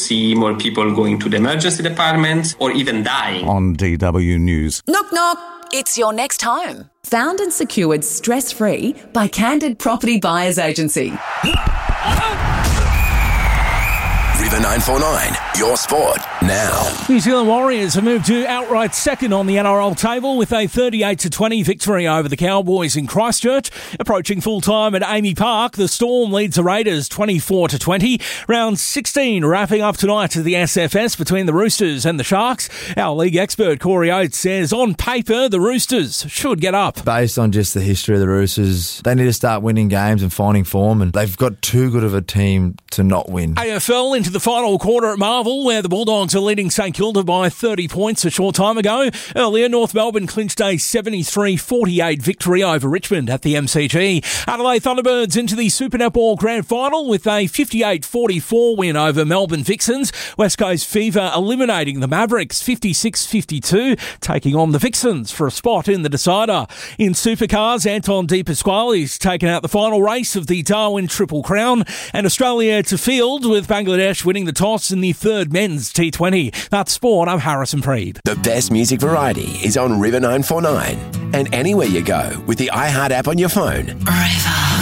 see more people going to the emergency departments or even dying. On DW News. Knock, knock. It's your next home. Found and secured stress-free by Candid Property Buyers Agency. River 949, your sport now. New Zealand Warriors have moved to outright second on the NRL table with a 38-20 victory over the Cowboys in Christchurch. Approaching full-time at Amy Park, the Storm leads the Raiders 24-20. Round 16 wrapping up tonight at the SFS between the Roosters and the Sharks. Our league expert Corey Oates says on paper the Roosters should get up. Based on just the history of the Roosters, they need to start winning games and finding form, and they've got too good of a team to not win. AFL into the final quarter at Marvel, where the Bulldogs are leading St Kilda by 30 points a short time ago. Earlier, North Melbourne clinched a 73-48 victory over Richmond at the MCG. Adelaide Thunderbirds into the Super Netball Grand Final with a 58-44 win over Melbourne Vixens. West Coast Fever eliminating the Mavericks 56-52, taking on the Vixens for a spot in the decider. In Supercars, Anton De Pasquale's taken out the final race of the Darwin Triple Crown, and Australia to field with Bangladesh winning the toss in the third men's T20. That's sport. I'm Harrison Freed. The best music variety is on River 949 and anywhere you go with the iHeart app on your phone. River.